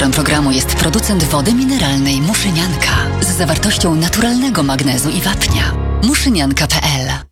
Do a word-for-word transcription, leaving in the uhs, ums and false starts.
Sponsorem programu jest producent wody mineralnej Muszynianka z zawartością naturalnego magnezu i wapnia. muszynianka kropka p l